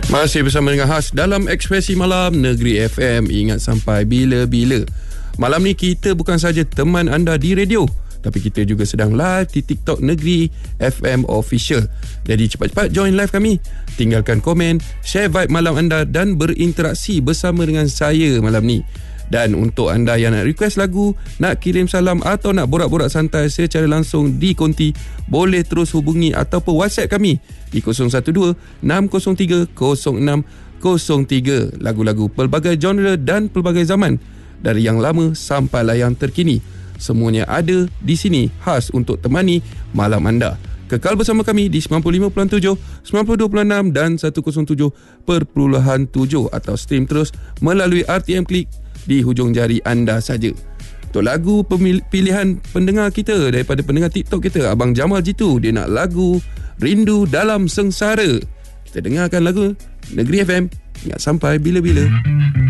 Masih bersama dengan Has dalam Ekspresi Malam Negeri FM. Ingat sampai bila-bila. Malam ni kita bukan saja teman anda di radio, tapi kita juga sedang live di TikTok Negeri FM Official. Jadi cepat-cepat join live kami. Tinggalkan komen, share vibe malam anda dan berinteraksi bersama dengan saya malam ni. Dan untuk anda yang nak request lagu, nak kirim salam atau nak borak-borak santai secara langsung di konti, boleh terus hubungi ataupun WhatsApp kami di 012-603-0603. Lagu-lagu pelbagai genre dan pelbagai zaman, dari yang lama sampailah yang terkini, semuanya ada di sini khas untuk temani malam anda. Kekal bersama kami di 95.7, 92.6 dan 107.7 atau stream terus melalui RTM Klik di hujung jari anda saja. Untuk lagu pilihan pendengar kita daripada pendengar TikTok kita, Abang Jamal Jitu, dia nak lagu Rindu Dalam Sengsara. Kita dengarkan lagu Negeri FM. Ingat sampai bila-bila.